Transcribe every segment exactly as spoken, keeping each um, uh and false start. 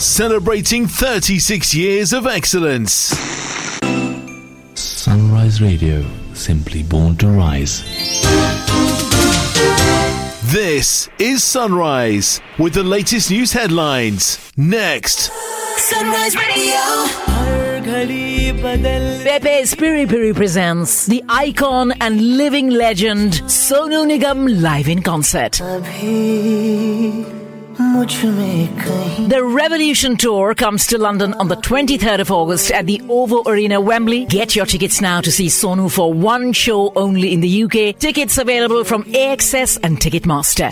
celebrating thirty-six years of excellence. Sunrise Radio, simply born to rise. This is Sunrise with the latest news headlines. Next. Sunrise Radio. Pepe's Piri Piri presents the icon and living legend Sonu Nigam live in concert. The Revolution Tour comes to London on the twenty-third of August at the OVO Arena, Wembley. Get your tickets now to see Sonu for one show only in the U K. Tickets available from A X S and Ticketmaster.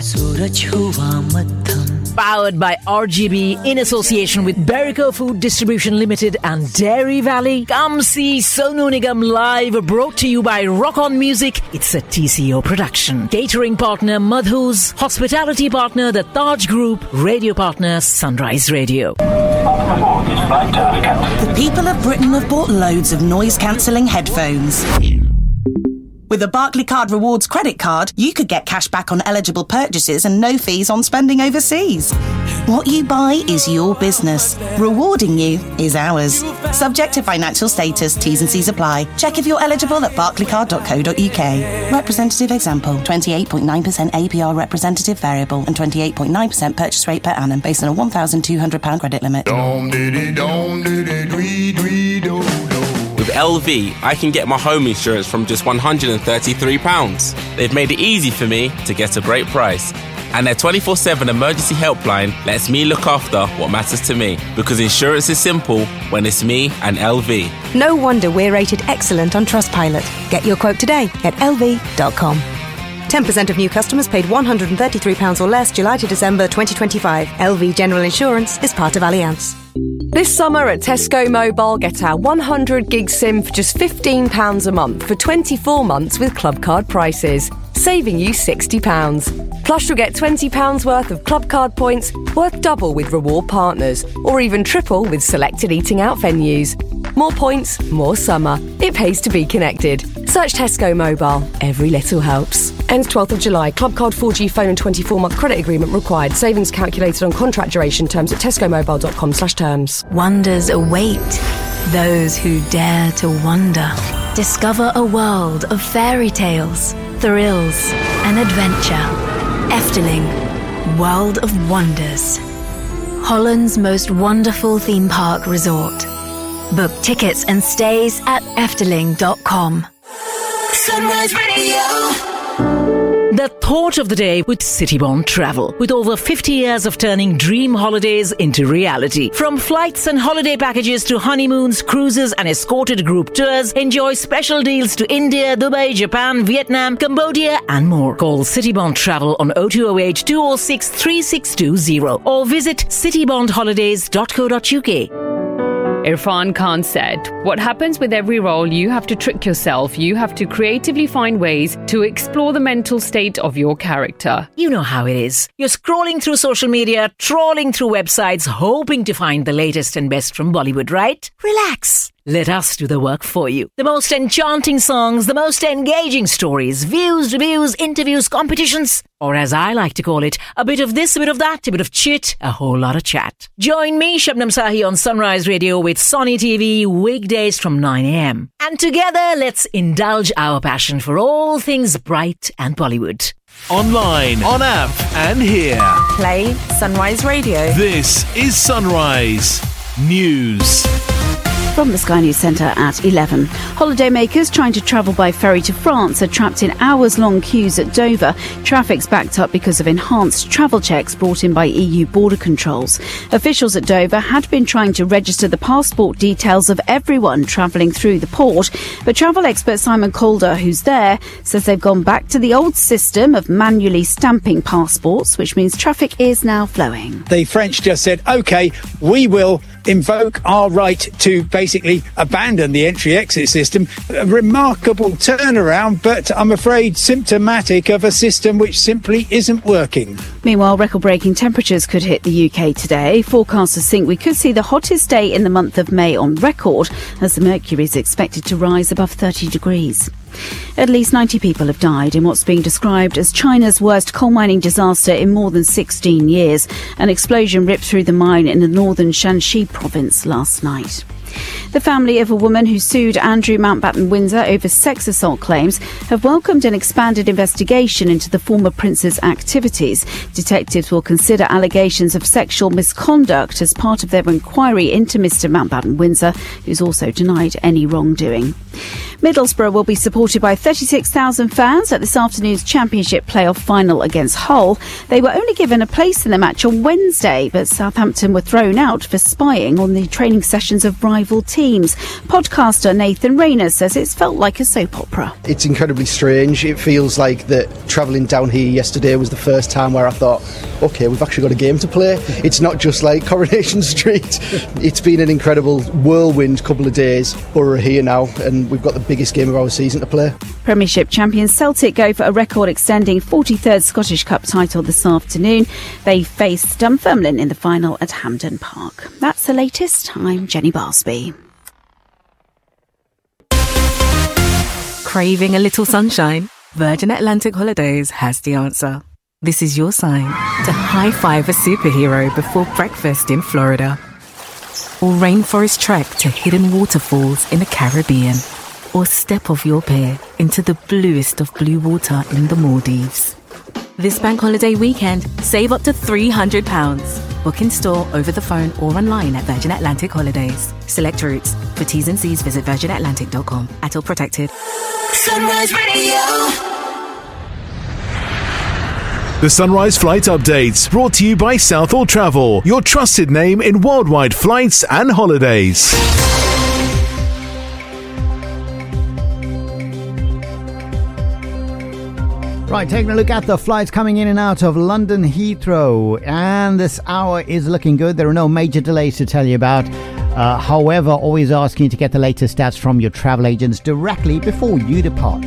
Powered by R G B in association with Berico Food Distribution Limited and Dairy Valley. Come see Sonu Nigam live, brought to you by Rock On Music. It's a T C O production. Catering partner Madhus, hospitality partner the Taj Group, radio partner Sunrise Radio. The people of Britain have bought loads of noise-cancelling headphones. With a Barclaycard Rewards credit card, you could get cash back on eligible purchases and no fees on spending overseas. What you buy is your business. Rewarding you is ours. Subject to financial status, T's and C's apply. Check if you're eligible at barclaycard dot co dot uk. Representative example, twenty-eight point nine percent A P R representative variable and twenty-eight point nine percent purchase rate per annum based on a one thousand two hundred pounds credit limit. With L V, I can get my home insurance from just one hundred thirty-three pounds. They've made it easy for me to get a great price. And their twenty-four seven emergency helpline lets me look after what matters to me. Because insurance is simple when it's me and L V. No wonder we're rated excellent on Trustpilot. Get your quote today at L V dot com. ten percent of new customers paid one hundred thirty-three pounds or less July to December twenty twenty-five. L V General Insurance is part of Allianz. This summer at Tesco Mobile, get our one hundred gig SIM for just fifteen pounds a month for twenty-four months with Club Card prices, saving you sixty pounds. Plus you'll get twenty pounds worth of Club Card points worth double with reward partners, or even triple with selected eating out venues. More points, more summer. It pays to be connected. Search Tesco Mobile. Every little helps. Ends twelfth of July. Club Card four G phone and twenty-four month credit agreement required. Savings calculated on contract duration. Terms at tescomobile dot com slash terms. Wonders await those who dare to wonder. Discover a world of fairy tales, thrills and adventure. Efteling, World of Wonders. Holland's most wonderful theme park resort. Book tickets and stays at efteling dot com. Sunrise Radio. The thought of the day with Citybond Travel. With over fifty years of turning dream holidays into reality. From flights and holiday packages to honeymoons, cruises and escorted group tours, enjoy special deals to India, Dubai, Japan, Vietnam, Cambodia and more. Call Citybond Travel on oh two oh eight, two oh six, three six two oh or visit citybond holidays dot co dot uk. Irfan Khan said, "What happens with every role, you have to trick yourself. You have to creatively find ways to explore the mental state of your character." You know how it is. You're scrolling through social media, trawling through websites, hoping to find the latest and best from Bollywood, right? Relax. Let us do the work for you. The most enchanting songs, the most engaging stories, views, reviews, interviews, competitions, or as I like to call it, a bit of this, a bit of that, a bit of chit, a whole lot of chat. Join me, Shabnam Sahi, on Sunrise Radio with Sonny T V weekdays from nine a.m. And together, let's indulge our passion for all things bright and Bollywood. Online, on app and here. Play Sunrise Radio. This is Sunrise News. From the Sky News Centre at eleven. Holidaymakers trying to travel by ferry to France are trapped in hours-long queues at Dover. Traffic's backed up because of enhanced travel checks brought in by E U border controls. Officials at Dover had been trying to register the passport details of everyone travelling through the port, but travel expert Simon Calder, who's there, says they've gone back to the old system of manually stamping passports, which means traffic is now flowing. The French just said, OK, we will invoke our right to basically abandon the entry-exit system. A remarkable turnaround, but I'm afraid symptomatic of a system which simply isn't working. Meanwhile, record-breaking temperatures could hit the U K today. Forecasters think we could see the hottest day in the month of May on record, as the mercury is expected to rise above thirty degrees. At least ninety people have died in what's being described as China's worst coal mining disaster in more than sixteen years. An explosion ripped through the mine in the northern Shanxi province last night. The family of a woman who sued Andrew Mountbatten Windsor over sex assault claims have welcomed an expanded investigation into the former prince's activities. Detectives will consider allegations of sexual misconduct as part of their inquiry into Mr Mountbatten Windsor, who's also denied any wrongdoing. Middlesbrough will be supported by thirty-six thousand fans at this afternoon's Championship playoff final against Hull. They were only given a place in the match on Wednesday, but Southampton were thrown out for spying on the training sessions of rival teams. Podcaster Nathan Rayner says it's felt like a soap opera. It's incredibly strange. It feels like that travelling down here yesterday was the first time where I thought, OK, we've actually got a game to play. It's not just like Coronation Street. It's been an incredible whirlwind couple of days. Borough are here now, and we've got the biggest game of our season to play. Premiership champions Celtic go for a record-extending forty-third Scottish Cup title this afternoon. They face Dunfermline in the final at Hampden Park. That's the latest. I'm Jenny Barsby. Craving a little sunshine? Virgin Atlantic Holidays has the answer. This is your sign to high-five a superhero before breakfast in Florida. Or rainforest trek to hidden waterfalls in the Caribbean. Or step off your pier into the bluest of blue water in the Maldives. This bank holiday weekend, save up to three hundred pounds. Book in store, over the phone or online at Virgin Atlantic Holidays. Select routes. For T's and C's, visit virgin atlantic dot com. At all protected. Sunrise Radio. The Sunrise Flight Updates, brought to you by Southall Travel, your trusted name in worldwide flights and holidays. Right, taking a look at the flights coming in and out of London Heathrow, and this hour is looking good. There are no major delays to tell you about. Uh, however, always asking you to get the latest stats from your travel agents directly before you depart.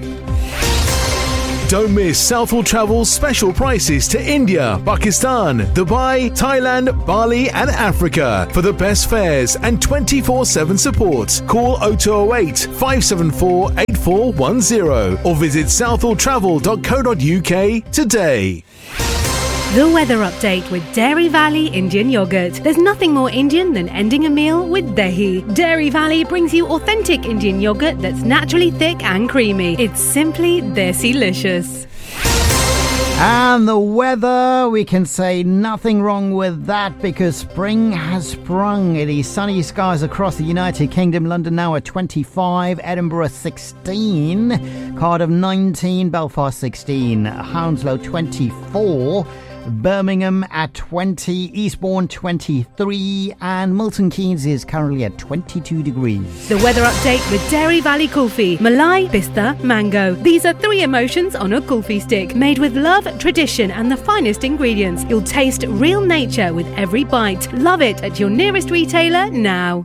Don't miss Southall Travel's special prices to India, Pakistan, Dubai, Thailand, Bali and Africa for the best fares and twenty-four seven support. Call oh two oh eight, five seven four, eight four one oh or visit southall travel dot co dot uk today. The weather update with Dairy Valley Indian Yogurt. There's nothing more Indian than ending a meal with dahi. Dairy Valley brings you authentic Indian yogurt that's naturally thick and creamy. It's simply desi-licious. And the weather, we can say nothing wrong with that because spring has sprung. It is sunny skies across the United Kingdom. London now at twenty-five, Edinburgh sixteen, Cardiff nineteen, Belfast sixteen, Hounslow twenty-four, Birmingham at twenty, Eastbourne twenty-three, and Milton Keynes is currently at twenty-two degrees. The weather update with Dairy Valley Kulfi. Malai, Pista, Mango. These are three emotions on a kulfi stick, made with love, tradition and the finest ingredients. You'll taste real nature with every bite. Love it at your nearest retailer now.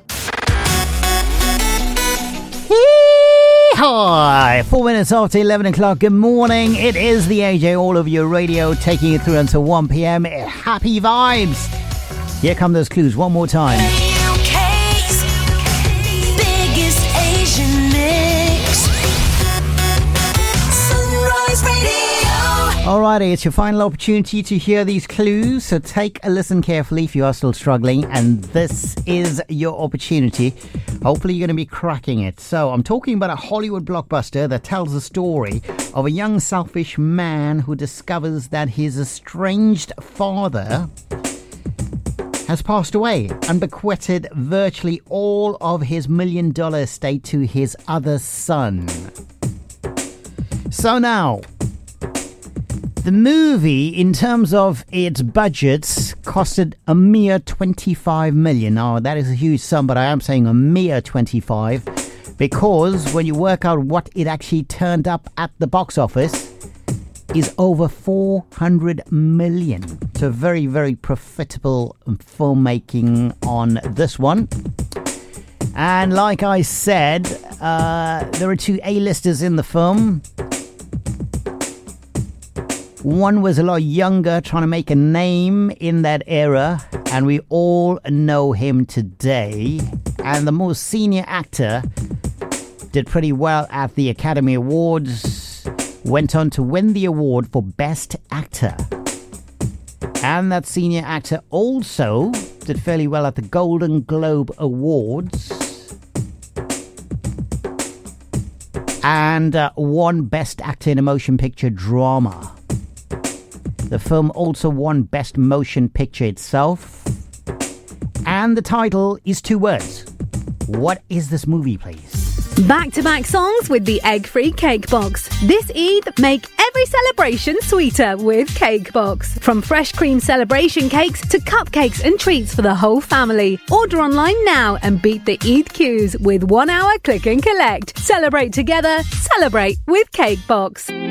Hi, four minutes after eleven o'clock. Good morning. It is the A J All Over Your Radio, taking you through until one p.m. Happy vibes. Here come those clues one more time. U K's biggest Asian mix. Sunrise Radio. Alrighty, it's your final opportunity to hear these clues, so take a listen carefully if you are still struggling, and this is your opportunity. Hopefully you're going to be cracking it. So I'm talking about a Hollywood blockbuster that tells the story of a young selfish man who discovers that his estranged father has passed away and bequeathed virtually all of his million dollar estate to his other son. So now, the movie, in terms of its budgets, costed a mere twenty-five million. Now, that is a huge sum, but I am saying a mere twenty-five because when you work out what it actually turned up at the box office, is over four hundred million. So very, very profitable filmmaking on this one. And like I said, uh, there are two A-listers in the film. One was a lot younger, trying to make a name in that era, and we all know him today. And the more senior actor did pretty well at the Academy Awards, went on to win the award for Best Actor. And that senior actor also did fairly well at the Golden Globe Awards and uh, won Best Actor in a Motion Picture Drama. The film also won Best Motion Picture itself. And the title is two words. What is this movie, please? Back-to-back songs with the egg-free Cake Box. This Eid, make every celebration sweeter with Cake Box. From fresh cream celebration cakes to cupcakes and treats for the whole family. Order online now and beat the Eid queues with one hour click and collect. Celebrate together, celebrate with Cake Box.